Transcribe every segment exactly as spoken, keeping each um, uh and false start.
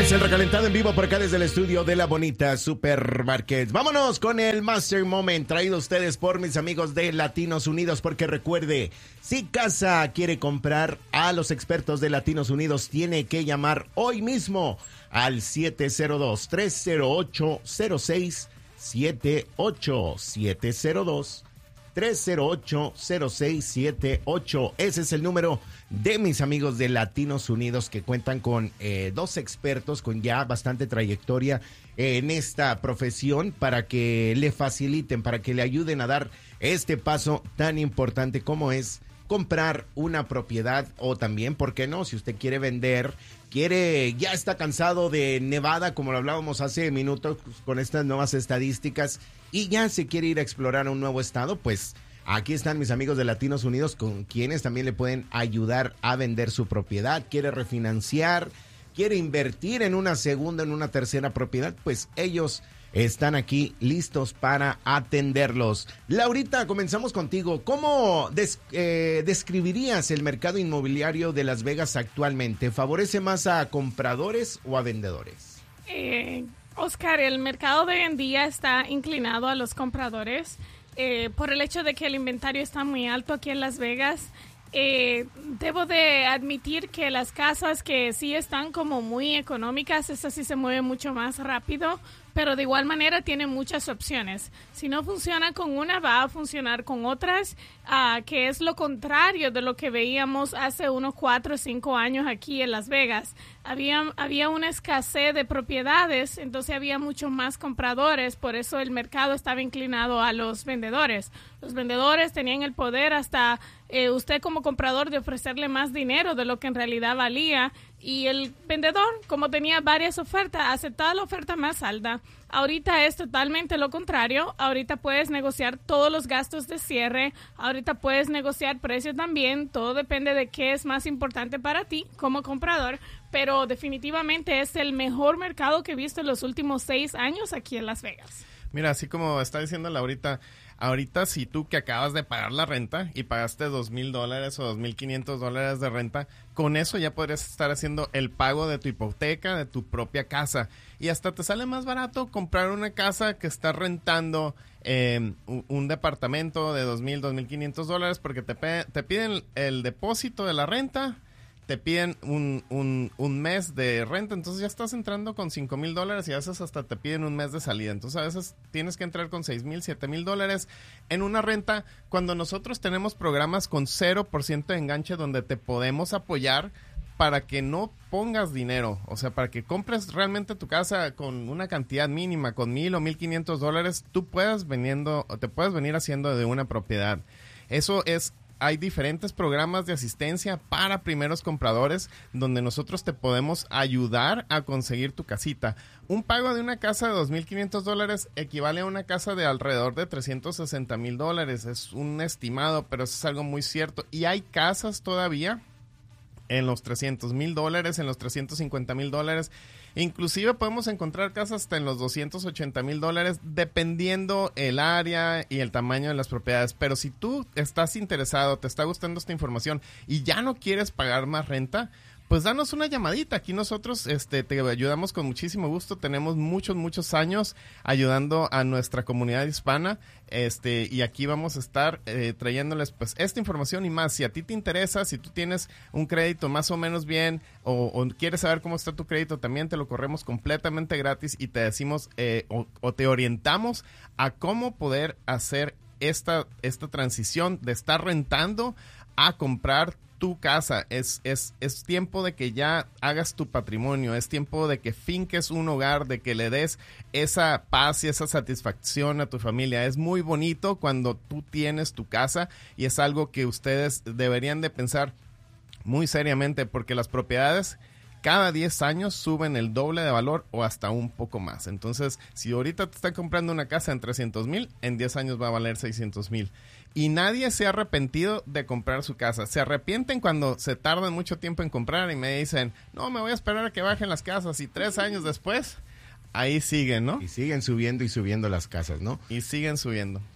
Es el recalentado en vivo por acá desde el estudio de La Bonita Supermarket. Vámonos con el Master Moment traído a ustedes por mis amigos de Latinos Unidos, porque recuerde, si casa quiere comprar, a los expertos de Latinos Unidos tiene que llamar hoy mismo al siete cero dos, tres cero ocho, cero seis siete ocho, siete cero dos, tres cero ocho, cero seis siete ocho. Ese es el número de mis amigos de Latinos Unidos, que cuentan con eh, dos expertos con ya bastante trayectoria en esta profesión, para que le faciliten, para que le ayuden a dar este paso tan importante como es comprar una propiedad, o también, ¿por qué no? Si usted quiere vender, quiere, ya está cansado de Nevada, como lo hablábamos hace minutos con estas nuevas estadísticas, y ya se quiere ir a explorar un nuevo estado, pues aquí están mis amigos de Latinos Unidos, con quienes también le pueden ayudar a vender su propiedad. Quiere refinanciar, quiere invertir en una segunda, en una tercera propiedad, pues ellos están aquí listos para atenderlos. Laurita, comenzamos contigo. ¿Cómo des, eh, describirías el mercado inmobiliario de Las Vegas actualmente? ¿Favorece más a compradores o a vendedores? Eh, Oscar, el mercado de hoy en día está inclinado a los compradores. Eh, por el hecho de que el inventario está muy alto aquí en Las Vegas. Eh, debo de admitir que las casas que sí están como muy económicas, esas sí se mueven mucho más rápido, pero de igual manera tienen muchas opciones. Si no funciona con una, va a funcionar con otras, uh, que es lo contrario de lo que veíamos hace unos cuatro o cinco años aquí en Las Vegas. Había, había una escasez de propiedades, entonces había muchos más compradores, por eso el mercado estaba inclinado a los vendedores. Los vendedores tenían el poder hasta eh, usted como comprador de ofrecerle más dinero de lo que en realidad valía, y el vendedor, como tenía varias ofertas, aceptaba la oferta más alta. Ahorita es totalmente lo contrario. Ahorita puedes negociar todos los gastos de cierre. Ahorita puedes negociar precio también. Todo depende de qué es más importante para ti como comprador. Pero definitivamente es el mejor mercado que he visto en los últimos seis años aquí en Las Vegas. Mira, así como está diciendo Laurita, ahorita si tú que acabas de pagar la renta y pagaste dos mil dólares o dos mil quinientos dólares de renta, con eso ya podrías estar haciendo el pago de tu hipoteca, de tu propia casa. Y hasta te sale más barato comprar una casa que está rentando eh, un, un departamento de dos mil, dos mil quinientos dólares, porque te, pe- te piden el depósito de la renta, te piden un, un, un mes de renta, entonces ya estás entrando con cinco mil dólares y a veces hasta te piden un mes de salida. Entonces a veces tienes que entrar con seis mil, siete mil dólares en una renta, cuando nosotros tenemos programas con cero por ciento de enganche donde te podemos apoyar para que no pongas dinero, o sea, para que compres realmente tu casa con una cantidad mínima, con mil o mil quinientos dólares, tú puedas veniendo, te puedes venir haciendo de una propiedad. Eso es... Hay diferentes programas de asistencia para primeros compradores donde nosotros te podemos ayudar a conseguir tu casita. Un pago de una casa de dos mil quinientos dólares equivale a una casa de alrededor de trescientos sesenta mil dólares. Es un estimado, pero eso es algo muy cierto. Y hay casas todavía en los trescientos mil dólares, en los trescientos cincuenta mil dólares. Inclusive podemos encontrar casas hasta en los doscientos ochenta mil dólares, dependiendo el área y el tamaño de las propiedades. Pero si tú estás interesado, te está gustando esta información y ya no quieres pagar más renta, pues danos una llamadita. Aquí nosotros este, te ayudamos con muchísimo gusto. Tenemos muchos, muchos años ayudando a nuestra comunidad hispana. Este, y aquí vamos a estar eh, trayéndoles pues esta información y más. Si a ti te interesa, si tú tienes un crédito más o menos bien o, o quieres saber cómo está tu crédito, también te lo corremos completamente gratis y te decimos eh, o, o te orientamos a cómo poder hacer esta, esta transición de estar rentando a comprar tu casa. Es, es, es tiempo de que ya hagas tu patrimonio, es tiempo de que finques un hogar, de que le des esa paz y esa satisfacción a tu familia. Es muy bonito cuando tú tienes tu casa y es algo que ustedes deberían de pensar muy seriamente, porque las propiedades cada diez años suben el doble de valor o hasta un poco más. Entonces, si ahorita te están comprando una casa en trescientos mil, en diez años va a valer seiscientos mil. Y nadie se ha arrepentido de comprar su casa. Se arrepienten cuando se tardan mucho tiempo en comprar y me dicen, no, me voy a esperar a que bajen las casas. Y tres años después, ahí siguen, ¿no? Y siguen subiendo y subiendo las casas, ¿no? Y siguen subiendo.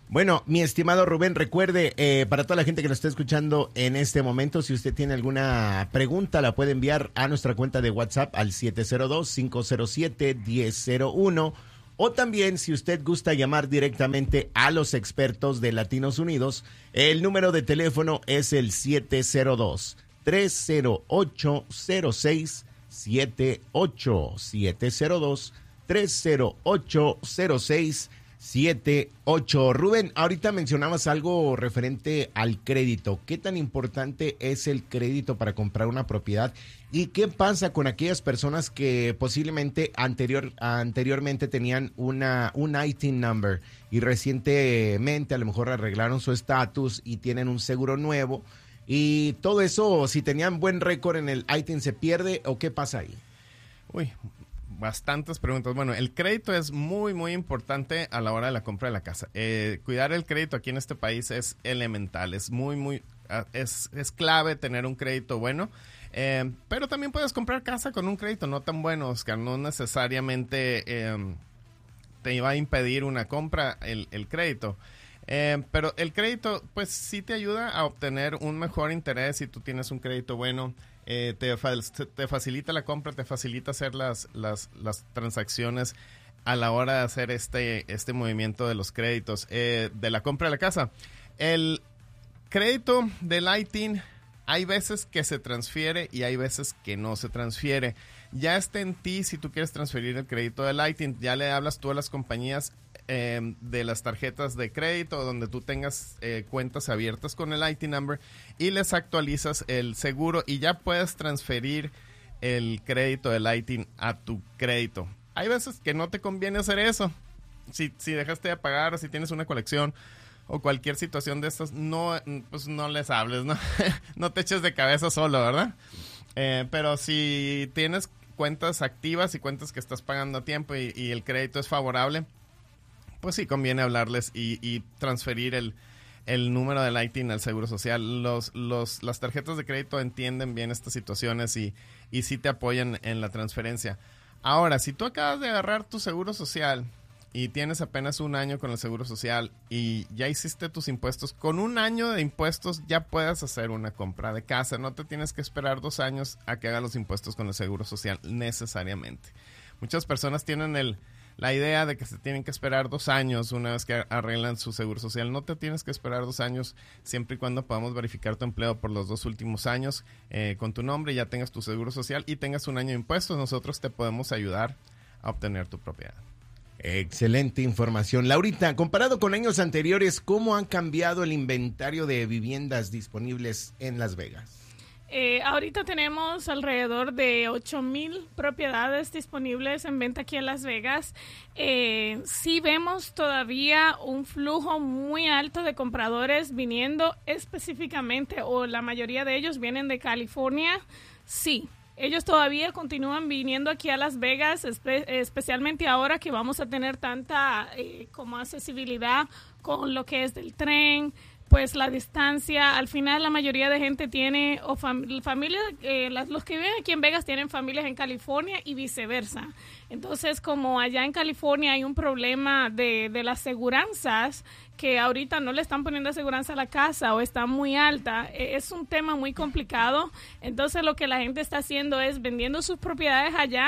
Bueno, mi estimado Rubén, recuerde, eh, para toda la gente que nos está escuchando en este momento, si usted tiene alguna pregunta, la puede enviar a nuestra cuenta de WhatsApp al siete cero dos, cinco cero siete, uno cero cero uno. O también, si usted gusta llamar directamente a los expertos de Latinos Unidos, el número de teléfono es el siete cero dos, tres cero ocho, cero seis siete ocho. siete cero dos, tres cero ocho, cero seis siete ocho. Rubén, ahorita mencionabas algo referente al crédito. ¿Qué tan importante es el crédito para comprar una propiedad? ¿Y qué pasa con aquellas personas que posiblemente anterior, anteriormente tenían una, un I T I N number y recientemente a lo mejor arreglaron su estatus y tienen un seguro nuevo? Y todo eso, si tenían buen récord en el I T I N, ¿se pierde o qué pasa ahí? Uy, bastantes preguntas. Bueno, el crédito es muy, muy importante a la hora de la compra de la casa. Eh, cuidar el crédito aquí en este país es elemental, es muy, muy, es, es clave tener un crédito bueno. Eh, pero también puedes comprar casa con un crédito no tan bueno, Oscar. No necesariamente eh, te va a impedir una compra el, el crédito. Eh, pero el crédito, pues sí te ayuda a obtener un mejor interés si tú tienes un crédito bueno. Eh, te, fa te facilita la compra, te facilita hacer las, las, las transacciones a la hora de hacer este, este movimiento de los créditos, eh, de la compra de la casa. El crédito del I T I N, hay veces que se transfiere y hay veces que no se transfiere. Ya está en ti si tú quieres transferir el crédito del I T I N. Ya le hablas tú a las compañías eh, de las tarjetas de crédito donde tú tengas eh, cuentas abiertas con el I T I N number y les actualizas el seguro y ya puedes transferir el crédito del I T I N a tu crédito. Hay veces que no te conviene hacer eso. Si, si dejaste de pagar o si tienes una colección o cualquier situación de estas, no, pues no les hables, ¿no? No te eches de cabeza solo, ¿verdad? Eh, pero si tienes cuentas activas y cuentas que estás pagando a tiempo y, y el crédito es favorable, pues sí conviene hablarles y, y transferir el, el número del I T I N al Seguro Social. Los, los, las tarjetas de crédito entienden bien estas situaciones y, y sí te apoyan en la transferencia. Ahora, si tú acabas de agarrar tu Seguro Social y tienes apenas un año con el Seguro Social y ya hiciste tus impuestos, con un año de impuestos ya puedes hacer una compra de casa. No te tienes que esperar dos años a que hagas los impuestos con el Seguro Social necesariamente. Muchas personas tienen el, la idea de que se tienen que esperar dos años una vez que arreglan su Seguro Social. No te tienes que esperar dos años siempre y cuando podamos verificar tu empleo por los dos últimos años eh, con tu nombre, ya tengas tu Seguro Social y tengas un año de impuestos. Nosotros te podemos ayudar a obtener tu propiedad. Excelente información. Laurita, comparado con años anteriores, ¿cómo han cambiado el inventario de viviendas disponibles en Las Vegas? Eh, ahorita tenemos alrededor de ocho mil propiedades disponibles en venta aquí en Las Vegas. Eh, sí vemos todavía un flujo muy alto de compradores viniendo específicamente, o la mayoría de ellos vienen de California. Sí. Ellos todavía continúan viniendo aquí a Las Vegas, espe especialmente ahora que vamos a tener tanta eh, como accesibilidad con lo que es del tren, pues la distancia. Al final la mayoría de gente tiene, o fam familias, eh, las, los que viven aquí en Vegas tienen familias en California y viceversa. Entonces, como allá en California hay un problema de, de las aseguranzas, que ahorita no le están poniendo aseguranza a la casa o está muy alta, es un tema muy complicado. Entonces, lo que la gente está haciendo es vendiendo sus propiedades allá,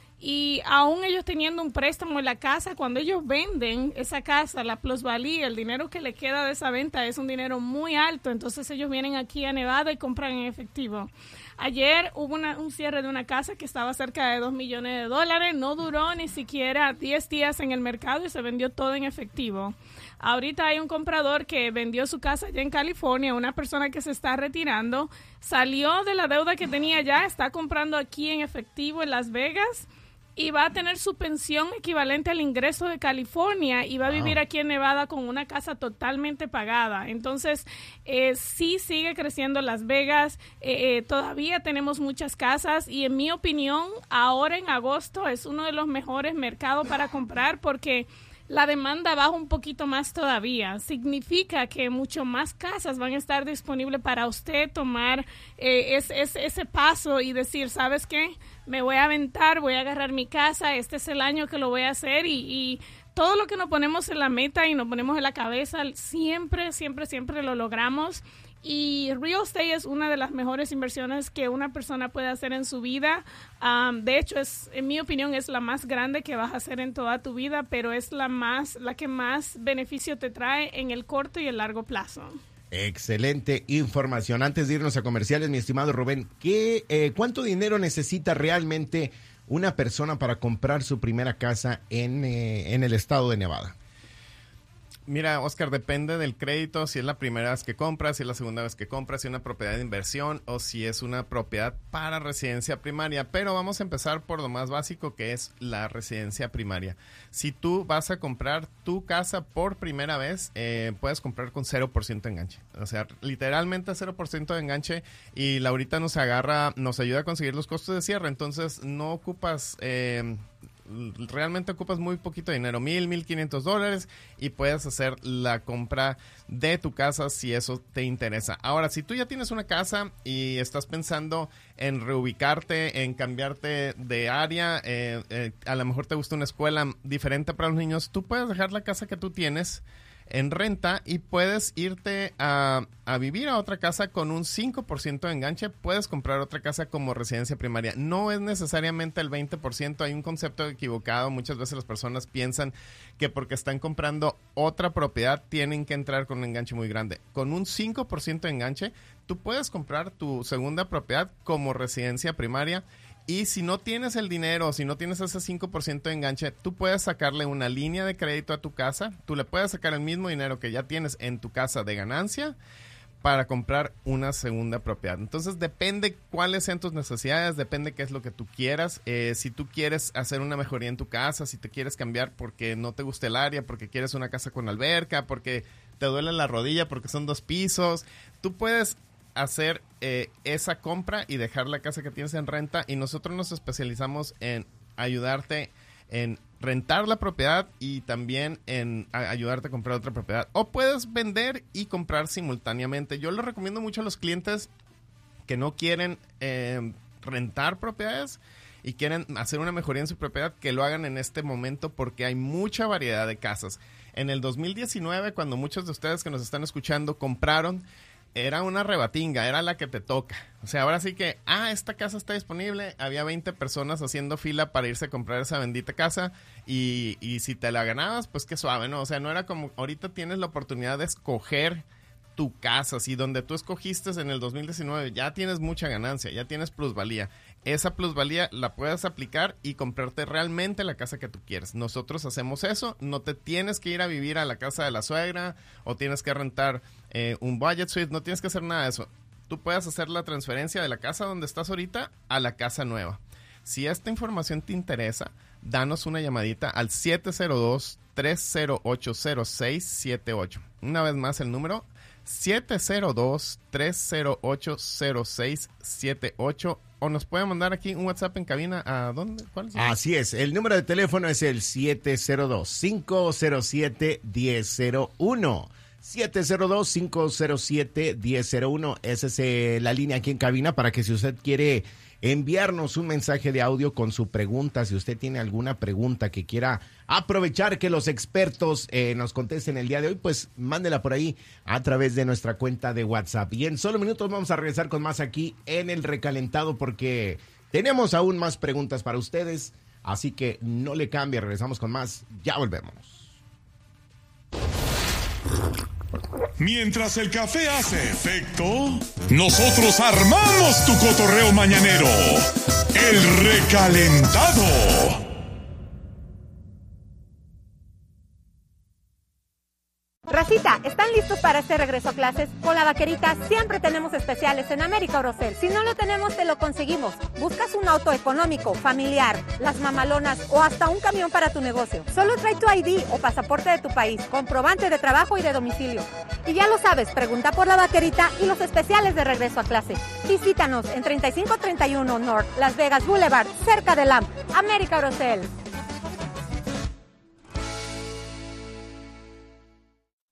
y aún ellos teniendo un préstamo en la casa, cuando ellos venden esa casa, la plusvalía, el dinero que le queda de esa venta es un dinero muy alto. Entonces ellos vienen aquí a Nevada y compran en efectivo. Ayer hubo una, un cierre de una casa que estaba cerca de dos millones de dólares. No duró ni siquiera diez días en el mercado y se vendió todo en efectivo. Ahorita hay un comprador que vendió su casa allá en California, una persona que se está retirando, salió de la deuda que tenía allá, está comprando aquí en efectivo en Las Vegas, y va a tener su pensión equivalente al ingreso de California y va a vivir aquí en Nevada con una casa totalmente pagada. Entonces, eh, sí sigue creciendo Las Vegas, eh, eh, todavía tenemos muchas casas y en mi opinión, ahora en agosto es uno de los mejores mercados para comprar porque la demanda baja un poquito más todavía. Significa que mucho más casas van a estar disponibles para usted tomar eh, es, es, ese paso y decir, ¿sabes qué? Me voy a aventar, voy a agarrar mi casa, este es el año que lo voy a hacer y, y todo lo que nos ponemos en la meta y nos ponemos en la cabeza, siempre, siempre, siempre lo logramos. Y real estate es una de las mejores inversiones que una persona puede hacer en su vida. Um, de hecho, es, en mi opinión, es la más grande que vas a hacer en toda tu vida, pero es la más, la que más beneficio te trae en el corto y el largo plazo. Excelente información. Antes de irnos a comerciales, mi estimado Rubén, ¿qué, eh, ¿cuánto dinero necesita realmente una persona para comprar su primera casa en, eh, en el estado de Nevada? Mira, Oscar, depende del crédito, si es la primera vez que compras, si es la segunda vez que compras, si es una propiedad de inversión o si es una propiedad para residencia primaria. Pero vamos a empezar por lo más básico, que es la residencia primaria. Si tú vas a comprar tu casa por primera vez, eh, puedes comprar con cero por ciento de enganche. O sea, literalmente cero por ciento de enganche, y Laurita nos agarra, nos ayuda a conseguir los costos de cierre. Entonces no ocupas... Eh, realmente ocupas muy poquito dinero, mil, mil quinientos dólares, y puedes hacer la compra de tu casa si eso te interesa. Ahora, si tú ya tienes una casa y estás pensando en reubicarte, en cambiarte de área, eh, eh, a lo mejor te gusta una escuela diferente para los niños, tú puedes dejar la casa que tú tienes en renta y puedes irte a, a vivir a otra casa con un cinco por ciento de enganche. Puedes comprar otra casa como residencia primaria. No es necesariamente el veinte por ciento. Hay un concepto equivocado. Muchas veces las personas piensan que porque están comprando otra propiedad tienen que entrar con un enganche muy grande. Con un cinco por ciento de enganche, tú puedes comprar tu segunda propiedad como residencia primaria. Y si no tienes el dinero, si no tienes ese cinco por ciento de enganche, tú puedes sacarle una línea de crédito a tu casa. Tú le puedes sacar el mismo dinero que ya tienes en tu casa de ganancia para comprar una segunda propiedad. Entonces depende cuáles sean tus necesidades, depende qué es lo que tú quieras. Eh, si tú quieres hacer una mejoría en tu casa, si te quieres cambiar porque no te gusta el área, porque quieres una casa con alberca, porque te duele la rodilla, porque son dos pisos, tú puedes hacer eh, esa compra y dejar la casa que tienes en renta, y nosotros nos especializamos en ayudarte en rentar la propiedad y también en a- ayudarte a comprar otra propiedad. O puedes vender y comprar simultáneamente. Yo lo recomiendo mucho a los clientes que no quieren eh, rentar propiedades y quieren hacer una mejoría en su propiedad, que lo hagan en este momento porque hay mucha variedad de casas. En el dos mil diecinueve, cuando muchos de ustedes que nos están escuchando compraron, era una rebatinga, era la que te toca. O sea, ahora sí que, ah, esta casa está disponible. Había veinte personas haciendo fila para irse a comprar esa bendita casa. Y, y si te la ganabas, pues qué suave, ¿no? O sea, no era como, ahorita tienes la oportunidad de escoger tu casa. Si donde tú escogiste en el dos mil diecinueve ya tienes mucha ganancia, ya tienes plusvalía. Esa plusvalía la puedes aplicar y comprarte realmente la casa que tú quieres. Nosotros hacemos eso. No te tienes que ir a vivir a la casa de la suegra o tienes que rentar eh, un budget suite. No tienes que hacer nada de eso. Tú puedes hacer la transferencia de la casa donde estás ahorita a la casa nueva. Si esta información te interesa, danos una llamadita al siete cero dos, tres cero ocho, cero seis siete ocho. Una vez más el número, siete cero dos, tres cero ocho, cero seis siete ocho. O nos pueden mandar aquí un WhatsApp en cabina. ¿A dónde? ¿Cuál es? Así es. El número de teléfono es el siete cero dos, cinco cero siete, uno cero cero uno. siete cero dos, cinco cero siete, uno cero cero uno. Esa es eh, la línea aquí en cabina para que si usted quiere enviarnos un mensaje de audio con su pregunta, si usted tiene alguna pregunta que quiera aprovechar que los expertos eh, nos contesten el día de hoy, pues mándela por ahí a través de nuestra cuenta de WhatsApp. Y en solo minutos vamos a regresar con más aquí en El Recalentado, porque tenemos aún más preguntas para ustedes, así que no le cambie, regresamos con más, ya volvemos. Mientras el café hace efecto, nosotros armamos tu cotorreo mañanero. El Recalentado. Racita, ¿están listos para este regreso a clases? Con la Vaquerita siempre tenemos especiales en América Orocel. Si no lo tenemos, te lo conseguimos. ¿Buscas un auto económico, familiar, las mamalonas o hasta un camión para tu negocio? Solo trae tu I D o pasaporte de tu país, comprobante de trabajo y de domicilio. Y ya lo sabes, pregunta por la Vaquerita y los especiales de regreso a clase. Visítanos en treinta y cinco treinta y uno North Las Vegas Boulevard, cerca de L A M. América Orocel.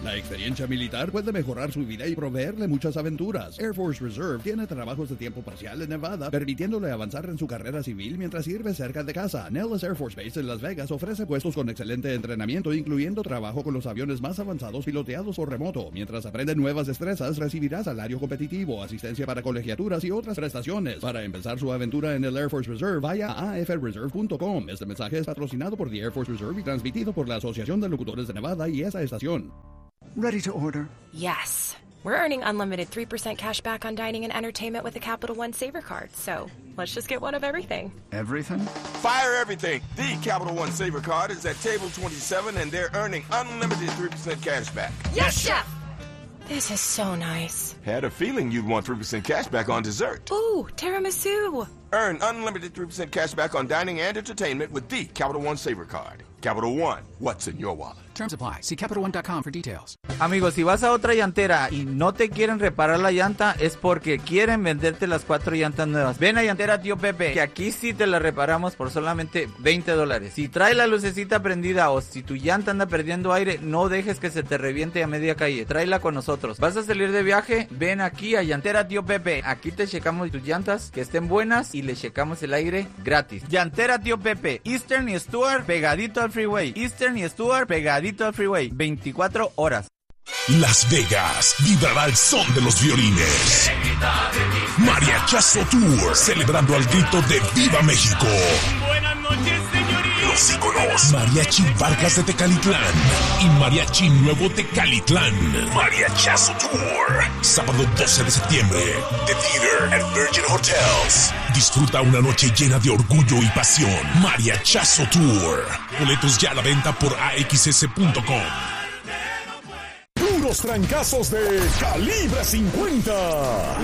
La experiencia militar puede mejorar su vida y proveerle muchas aventuras. Air Force Reserve tiene trabajos de tiempo parcial en Nevada, permitiéndole avanzar en su carrera civil mientras sirve cerca de casa. Nellis Air Force Base en Las Vegas ofrece puestos con excelente entrenamiento, incluyendo trabajo con los aviones más avanzados piloteados por remoto. Mientras aprende nuevas destrezas, recibirá salario competitivo, asistencia para colegiaturas y otras prestaciones. Para empezar su aventura en el Air Force Reserve, vaya a a f reserve punto com. Este mensaje es patrocinado por The Air Force Reserve y transmitido por la Asociación de Locutores de Nevada y esa estación. Ready to order? Yes. We're earning unlimited three percent cash back on dining and entertainment with the Capital One Saver Card. So let's just get one of everything. Everything? Fire everything. The Capital One Saver Card is at table twenty-seven and they're earning unlimited three percent cash back. Yes, Chef! This is so nice. Had a feeling you'd want three percent cash back on dessert. Ooh, tiramisu. Earn unlimited three percent cash back on dining and entertainment with the Capital One Saver Card. Capital One, what's in your wallet? Terms apply. See Capital One dot com for details. Amigos, si vas a otra llantera y no te quieren reparar la llanta, es porque quieren venderte las cuatro llantas nuevas. Ven a Llantera Tío Pepe, que aquí sí te la reparamos por solamente veinte dólares. Si trae la lucecita prendida o si tu llanta anda perdiendo aire, no dejes que se te reviente a media calle. Tráela con nosotros. ¿Vas a salir de viaje? Ven aquí a Llantera Tío Pepe. Aquí te checamos tus llantas que estén buenas y le checamos el aire gratis. Llantera Tío Pepe, Eastern y Stuart, pegadito al freeway. Eastern y Stuart, pegadito al freeway. veinticuatro horas. Las Vegas vibrará al son de los violines. Mariachazo Tour, celebrando al grito de ¡Viva México! Buenas noches, señorita. Los íconos Mariachi Vargas de Tecalitlán y Mariachi Nuevo Tecalitlán. Mariachazo Tour, sábado doce de septiembre, The Theater at Virgin Hotels. Disfruta una noche llena de orgullo y pasión. Mariachazo Tour. Boletos ya a la venta por a x s punto com. Puros trancazos de calibre cincuenta.